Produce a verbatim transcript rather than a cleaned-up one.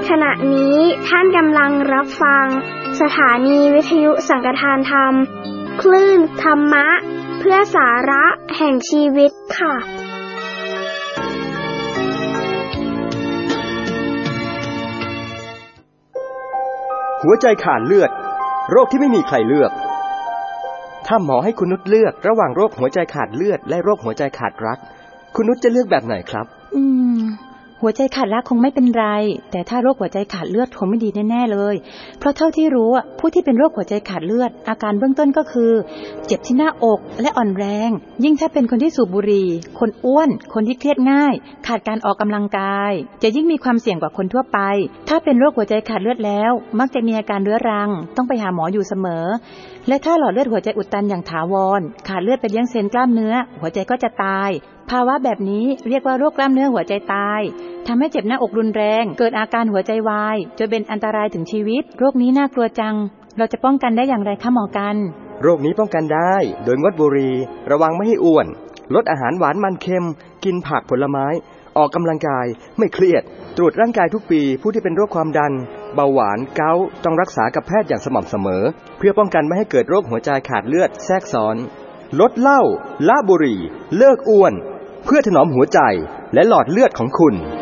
ขณะนี้ท่านกำลังรับฟังสถานีวิทยุสังฆทานธรรมคลื่นธรรมะเพื่อสาระแห่งชีวิตค่ะหัวใจขาดเลือดโรคที่ไม่มีใครเลือกถ้าหมอให้คุณนุชเลือกระหว่างโรคหัวใจขาดเลือดและโรคหัวใจขาดรักคุณนุชจะเลือกแบบไหนครับอืมหัวใจขาดรักคงไม่เป็นไรแต่ถ้าโรคหัวใจขาดเลือดคงไม่ดีแน่ๆเลยเพราะเท่าที่รู้ผู้ที่เป็นโรคหัวใจขาดเลือดอาการเบื้องต้นก็คือเจ็บที่หน้าอกและอ่อนแรงยิ่งถ้าเป็นคนที่สูบบุหรี่คนอ้วนคนที่เครียดง่ายขาดการออกกำลังกายจะยิ่งมีความเสี่ยงกว่าคนทั่วไปถ้าเป็นโรคหัวใจขาดเลือดแล้วมักจะมีอาการเรื้อรังต้องไปหาหมออยู่เสมอและถ้าหลอดเลือดหัวใจอุดตันอย่างถาวรขาดเลือดไปเลี้ยงเซลล์กล้ามเนื้อหัวใจก็จะตายภาวะแบบนี้เรียกว่าโรคกล้ามเนื้อหัวใจตายทำให้เจ็บหน้าอกรุนแรงเกิดอาการหัวใจวายจนเป็นอันตรายถึงชีวิตโรคนี้น่ากลัวจังเราจะป้องกันได้อย่างไรคะหมอกันโรคนี้ป้องกันได้โดยงดบุหรี่ระวังไม่ให้อ้วนลดอาหารหวานมันเค็มกินผักผลไม้ออกกำลังกายไม่เครียดตรวจร่างกายทุกปีผู้ที่เป็นโรคความดันเบาหวานเกาต์ต้องรักษากับแพทย์อย่างสม่ำเสมอเพื่อป้องกันไม่ให้เกิดโรคหัวใจขาดเลือดแทรกซ้อนลดเหล้าละบุหรี่เลิกอ้วนเพื่อถนอมหัวใจและหลอดเลือดของคุณ